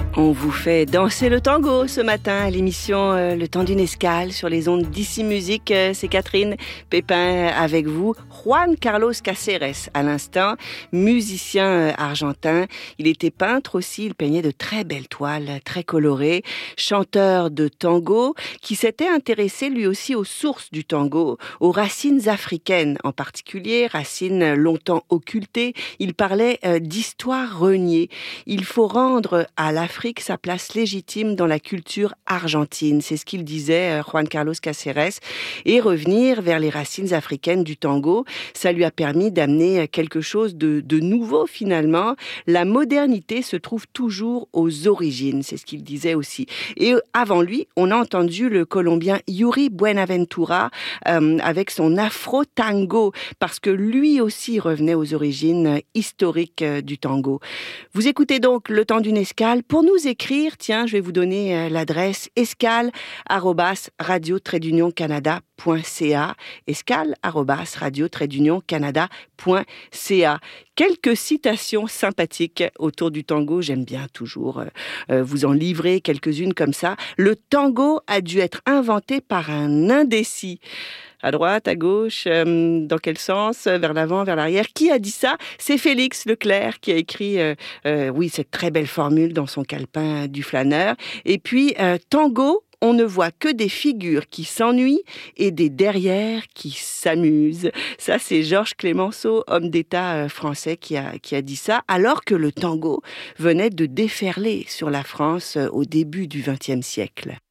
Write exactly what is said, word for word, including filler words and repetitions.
On vous fait danser le tango ce matin à l'émission euh, Le temps d'une escale sur les ondes d'Ici Musique. Euh, c'est Catherine Pépin avec vous. Juan Carlos Cáceres à l'instant, musicien euh, argentin. Il était peintre aussi, il peignait de très belles toiles, très colorées. Chanteur de tango qui s'était intéressé lui aussi aux sources du tango, aux racines africaines en particulier, racines longtemps occultées. Il parlait euh, d'histoire reniée. Il faut rendre à l'Afrique sa place légitime dans la culture argentine. C'est ce qu'il disait, Juan Carlos Cáceres. Et revenir vers les racines africaines du tango, ça lui a permis d'amener quelque chose de, de nouveau finalement. La modernité se trouve toujours aux origines. C'est ce qu'il disait aussi. Et avant lui, on a entendu le Colombien Yuri Buenaventura euh, avec son afro-tango, parce que lui aussi revenait aux origines historiques du tango. Vous écoutez donc Le temps d'une escale. Pour nous écrire, tiens, je vais vous donner euh, l'adresse escale arobase radio trait d'union canada point c a, escale arobase radio trait d'union canada point c a. Quelques citations sympathiques autour du tango, j'aime bien toujours euh, vous en livrer quelques-unes comme ça. Le tango a dû être inventé par un indécis. À droite, à gauche, euh, dans quel sens, vers l'avant, vers l'arrière. Qui a dit ça? C'est Félix Leclerc qui a écrit, euh, euh, oui, cette très belle formule dans son calepin du flâneur. Et puis, euh, tango, on ne voit que des figures qui s'ennuient et des derrières qui s'amusent. Ça, c'est Georges Clemenceau, homme d'État français, qui a, qui a dit ça, alors que le tango venait de déferler sur la France au début du vingtième siècle.